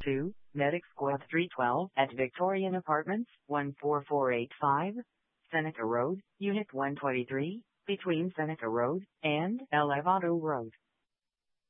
2, Medic Squad 312 at Victorian Apartments, 14485, Seneca Road, Unit 123, between Seneca Road and Elevado Road.